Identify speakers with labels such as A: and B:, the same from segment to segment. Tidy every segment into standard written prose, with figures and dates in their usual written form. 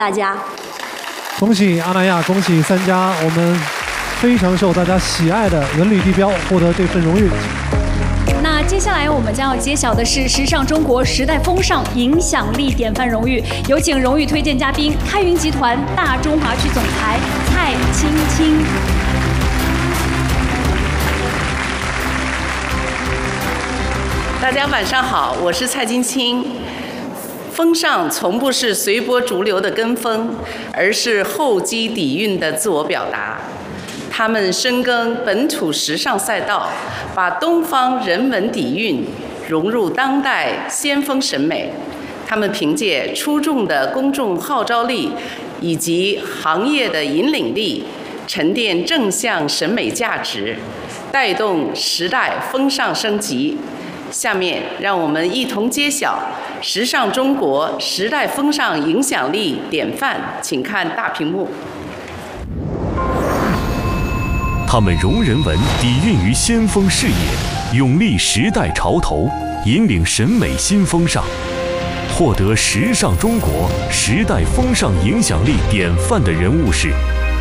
A: 大家。
B: 恭喜阿那亚，恭喜3家，我们非常受大家喜爱的文旅地标获得这份荣誉。
C: 那接下来我们将要揭晓的是时尚中国时代风尚影响力典范荣誉，有请荣誉推荐嘉宾开云集团大中华区总裁蔡青青。
D: 大家晚上好，我是蔡青青。风尚从不是随波逐流的跟风，而是厚积底蕴的自我表达。他们深耕本土时尚赛道，把东方人文底蕴融入当代先锋审美。他们凭借出众的公众号召力以及行业的引领力，沉淀正向审美价值，带动时代风尚升级。下面让我们一同揭晓时尚中国时代风尚影响力典范，请看大屏幕。
E: 他们融人文，底蕴于先锋视野，勇立时代潮头，引领审美新风尚，获得时尚中国时代风尚影响力典范的人物是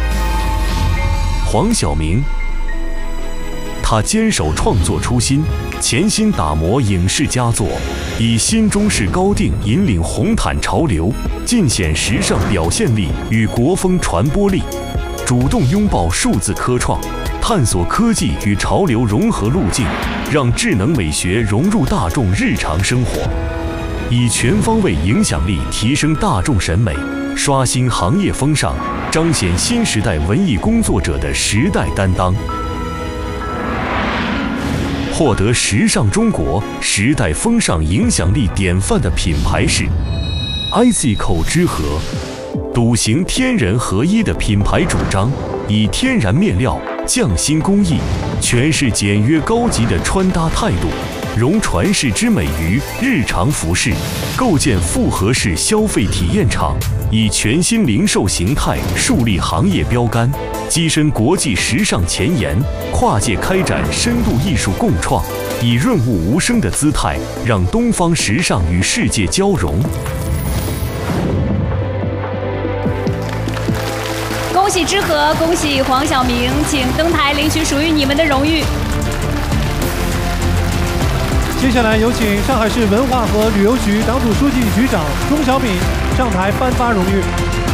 E: 黄晓明。他坚守创作初心，潜心打磨影视佳作，以新中式高定引领红毯潮流，尽显时尚表现力与国风传播力，主动拥抱数字科创，探索科技与潮流融合路径，让智能美学融入大众日常生活，以全方位影响力提升大众审美，刷新行业风尚，彰显新时代文艺工作者的时代担当。获得时尚中国时代风尚影响力典范的品牌是 ICCO 之和，笃行天人合一的品牌主张，以天然面料、匠心工艺，诠释简约高级的穿搭态度，融传世之美于日常服饰，构建复合式消费体验场，以全新零售形态树立行业标杆，跻身国际时尚前沿，跨界开展深度艺术共创，以润物无声的姿态，让东方时尚与世界交融。
C: 恭喜之和，恭喜黄晓明，请登台领取属于你们的荣誉。
B: 接下来有请上海市文化和旅游局党组书记、局长钟小敏上台颁发荣誉。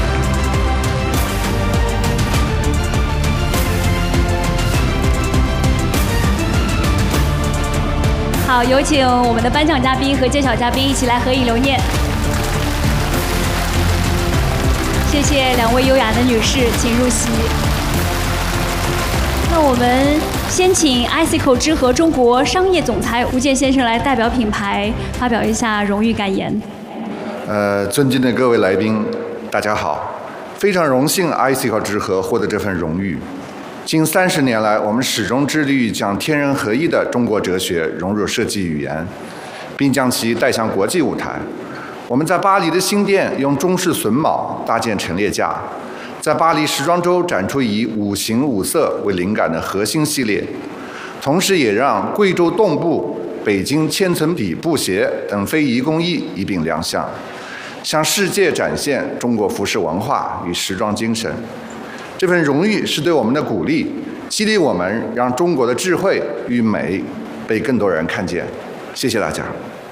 C: 好，有请我们的颁奖嘉宾和揭晓嘉宾一起来合影留念。谢谢2位优雅的女士，请入席。那我们先请 ICCO 之和中国商业总裁吴健先生来代表品牌发表一下荣誉感言。
F: 尊敬的各位来宾，大家好，非常荣幸 ICCO 之和获得这份荣誉。近30年来，我们始终致力于将天人合一的中国哲学融入设计语言，并将其带向国际舞台。我们在巴黎的新店用中式榫卯搭建陈列架，在巴黎时装周展出以5形5色为灵感的核心系列，同时也让贵州洞布、北京千层底布鞋等非遗工艺一并亮相，向世界展现中国服饰文化与时装精神。这份荣誉是对我们的鼓励，激励我们让中国的智慧与美被更多人看见。谢谢大家。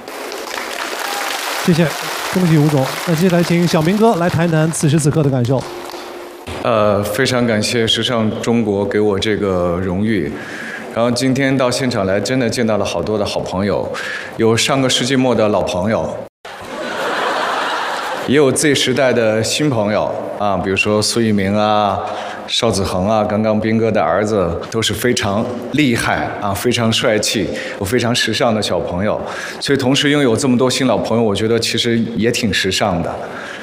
B: 谢谢，恭喜吴总。那接下来请小明哥来谈谈此时此刻的感受。
G: 非常感谢时尚中国给我这个荣誉。然后今天到现场来，真的见到了好多的好朋友，有上个世纪末的老朋友，也有 Z 时代的新朋友啊，比如说苏翊鸣啊、邵子恒啊，刚刚斌哥的儿子都是非常厉害啊，非常帅气，有非常时尚的小朋友，所以同时拥有这么多新老朋友，我觉得其实也挺时尚的。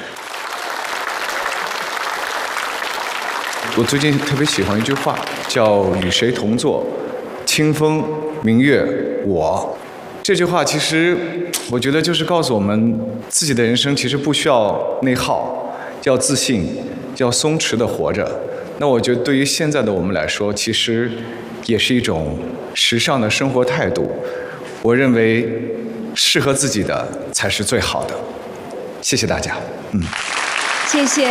G: 我最近特别喜欢一句话，叫“与谁同坐，清风明月我”。这句话其实我觉得就是告诉我们，自己的人生其实不需要内耗，要自信，要松弛地活着。那我觉得对于现在的我们来说，其实也是一种时尚的生活态度。我认为适合自己的才是最好的。谢谢大家。
C: 谢谢。